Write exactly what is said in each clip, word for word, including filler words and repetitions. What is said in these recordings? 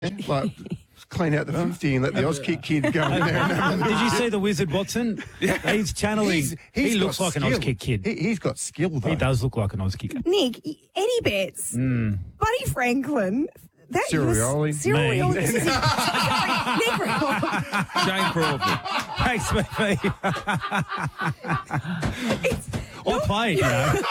Like, clean out the fifty and let the Auskick kid go in there. Did you see the Wizard Watson? Yeah. He's channeling. He's- he's he looks got like an skill. Auskick kid. He, he's got skill, though. He does look like an Auskick. Nick, Eddie Betts, Mm. Buddy Franklin, that Sirioli. is Sirioli. Me. This is- Sorry, Nick Riddle. Jane Crawford. Thanks, baby. I played, you know.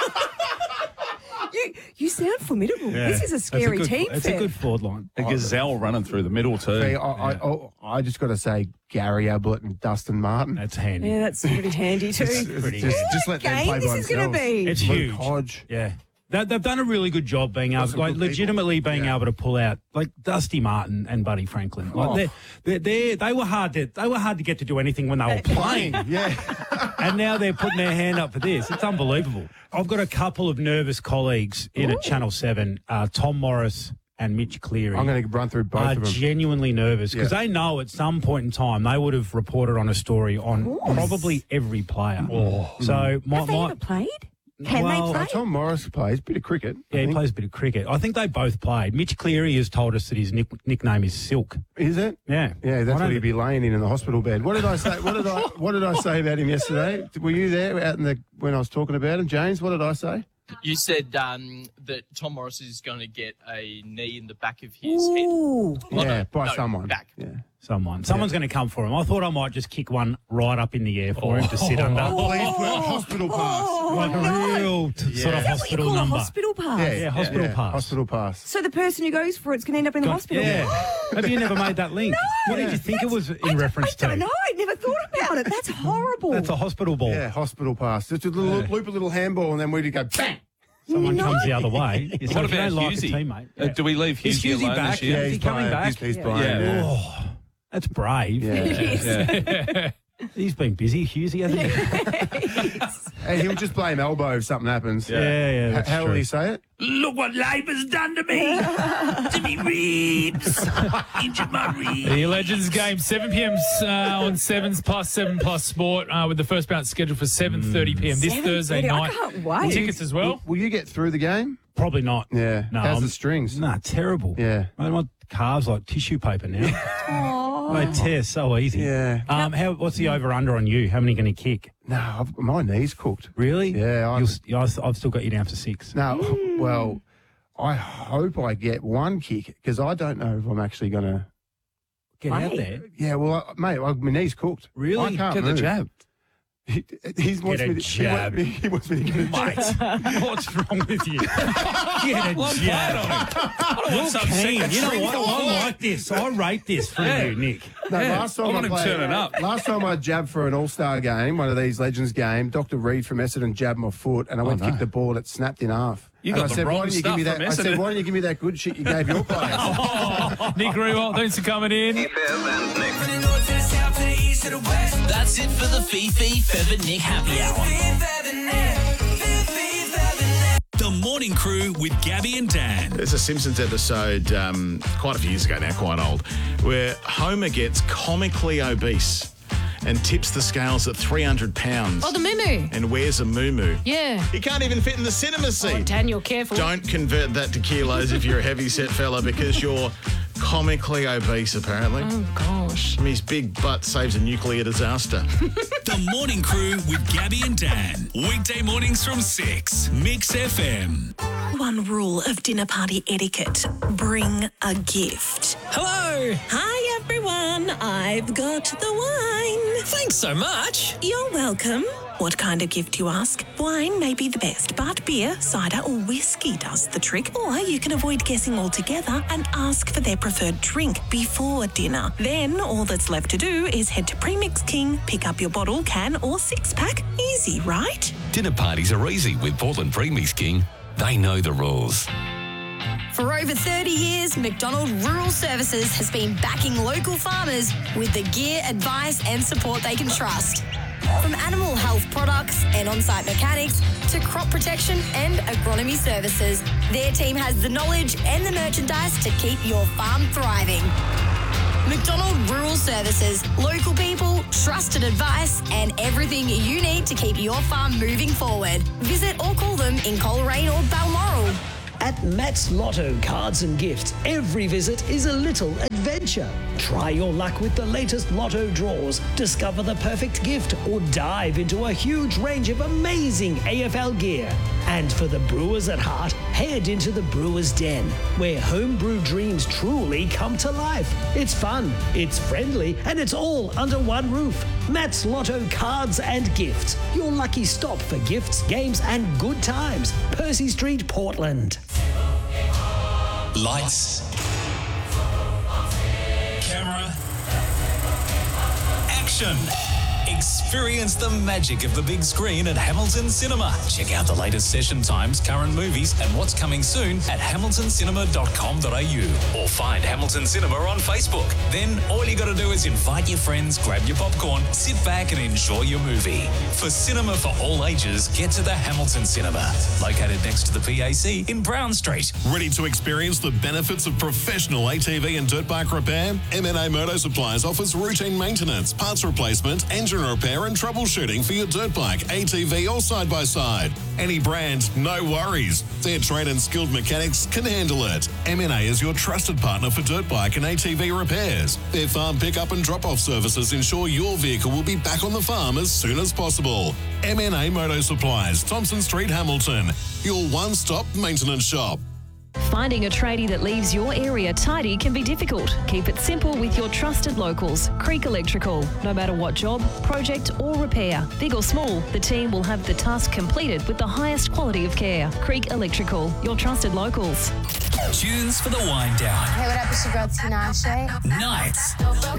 You, you sound formidable. Yeah. This is a That's scary good, team. It's Phil. a good forward line. A gazelle running through the middle too. See, I, I, I, I just got to say Gary Ablett and Dustin Martin. That's handy. Yeah, that's pretty handy too. pretty just, handy. just let them Game play this by is going to themselves. be. It's Luke huge. Hodge. Yeah. They, they've done a really good job being able, some like, good people. legitimately being Yeah. able to pull out, like, Dusty Martin and Buddy Franklin. Like, Oh. they're, they're, they're, they were hard to, they were hard to get to do anything when they were playing. Yeah. And now they're putting their hand up for this. It's unbelievable. I've got a couple of nervous colleagues in at Channel seven, uh, Tom Morris and Mitch Cleary. I'm going to run through both are of them. genuinely nervous because Yeah. they know at some point in time they would have reported on a story on probably every player. So my, Have they my ever played? Can Well, they play? Uh, Tom Morris plays a bit of cricket. I yeah, he think. plays a bit of cricket. I think they both played. Mitch Cleary has told us that his nick, nickname is Silk. Is it? Yeah, Yeah, I that's don't what he'd be laying in in the hospital bed. What did I say? What did I? What did I say about him yesterday? Were you there out in the when I was talking about him, James? What did I say? You said um, that Tom Morris is going to get a knee in the back of his head. Ooh. Well, yeah, no, by no, someone. back. Yeah. Someone, someone's going to come for him. I thought I might just kick one right up in the air for him to sit under, Please, well, hospital pass. like a real t- sort of Is that what you hospital call number. a hospital pass? Yeah, Yeah, hospital yeah, pass. Hospital pass. So the person who goes for it's going to end up in the hospital? Yeah. Have you never made that link? What did you think it was in reference I don't to? know. I never thought about it. That's horrible. That's a hospital ball. Yeah, hospital pass. Just a little loop, a little handball, and then we'd go bang. Someone No. comes the other way. You say, What if you about don't like a Hughesy? teammate. Uh, do we leave Is Hughesy Hughesy alone back? this year? Yeah, Is he coming playing. back? He's, he's Yeah. playing. Yeah. Oh, that's brave. Yeah. It is. He's been busy, Hughesy, hasn't he? Hey, he'll just blame elbow if something happens. Yeah, yeah, H- that's How will true. he say it? Look what Labour's done to me. to me ribs. Injured my ribs. The Legends game, seven p.m. Uh, on Sevens Plus, Seven Plus Sport, uh, with the first bounce scheduled for seven thirty p.m. this Thursday seven thirty, I night. can't wait. Tickets as well. Will you get through the game? Probably not. Yeah. No, How's I'm- the strings? Nah, terrible. Yeah. I want calves like tissue paper now. They tear so easy. Yeah. Um, how? What's the over-under on you? How many going to kick? No, I've, my knee's cooked. Really? Yeah, I'm- You'll s- yeah, I've I've still got you down for six. No, well, I hope I get one kick because I don't know if I'm actually going to. Get out Mate. there. Yeah, well, I, mate, I, my knee's cooked. Really? I can't Get move. the jab. He, he's wants a me to, jab. He, wants, he wants me to get a jab. Mate, what's wrong with you? Get a Well, I'm jab. I don't You're want some keen. second You know string what? I football. like this. I rate this from Yeah. you, Nick. No, Yeah, last time I want him played, turning up. Last time I jabbed for an All-Star game, one of these Legends game, Doctor Reed from Essendon jabbed my foot, and I went to no. kick the ball, and it snapped in half. You and got I the said, wrong why didn't you give me stuff that? from I said, Essendon. why didn't you give me that good shit you gave your players? Nick Rewalt, thanks for coming in. That's it for the Fifi Feather Nick Happy Hour. The Morning Crew with Gabby and Dan. There's a Simpsons episode um, quite a few years ago now, quite old, where Homer gets comically obese and tips the scales at three hundred pounds Oh, the moo and wears a moo-moo. Yeah. He can't even fit in the cinema seat. Oh, Daniel, careful. Don't convert that to kilos if you're a heavy-set fella because you're comically obese, apparently. Oh, gosh. I mean, his big butt saves a nuclear disaster. The Morning Crew with Gabby and Dan. Weekday mornings from six. Mix F M. One rule of dinner party etiquette: bring a gift. Hello. Hi, everyone. I've got the wine. Thanks so much. You're welcome. What kind of gift, you ask? Wine may be the best, but beer, cider, or whiskey does the trick. Or you can avoid guessing altogether and ask for their preferred drink before dinner. Then all that's left to do is head to Premix King, pick up your bottle, can, or six-pack. Easy, right? Dinner parties are easy with Portland Premix King. They know the rules. For over thirty years, McDonald Rural Services has been backing local farmers with the gear, advice and support they can trust. From animal health products and on-site mechanics to crop protection and agronomy services, their team has the knowledge and the merchandise to keep your farm thriving. McDonald Rural Services, local people, trusted advice, and everything you need to keep your farm moving forward. Visit or call them in Coleraine or Balmoral. At Matt's Lotto Cards and Gifts, every visit is a little adventure. Try your luck with the latest Lotto draws, discover the perfect gift, or dive into a huge range of amazing A F L gear. And for the brewers at heart, head into the Brewers Den, where homebrew dreams truly come to life. It's fun, it's friendly, and it's all under one roof. Matt's Lotto Cards and Gifts, your lucky stop for gifts, games, and good times. Percy Street, Portland. Lights. Camera. Action. Experience the magic of the big screen at Hamilton Cinema. Check out the latest session times, current movies, and what's coming soon at hamilton cinema dot com dot a u or find Hamilton Cinema on Facebook. Then all you got to do is invite your friends, grab your popcorn, sit back and enjoy your movie. For cinema for all ages, get to the Hamilton Cinema, located next to the P A C in Brown Street. Ready to experience the benefits of professional A T V and dirt bike repair? M N A Motor Supplies offers routine maintenance, parts replacement, engine repair and troubleshooting for your dirt bike, A T V or side-by-side. Any brand, no worries. Their trained and skilled mechanics can handle it. M N A is your trusted partner for dirt bike and A T V repairs. Their farm pickup and drop-off services ensure your vehicle will be back on the farm as soon as possible. M N A Motor Supplies, Thompson Street, Hamilton. Your one-stop maintenance shop. Finding a tradie that leaves your area tidy can be difficult. Keep it simple with your trusted locals, Creek Electrical. No matter what job, project or repair, big or small, the team will have the task completed with the highest quality of care. Creek Electrical, your trusted locals. Tunes for the wind down. Hey, what up? It's your girl Tinashe. Nights.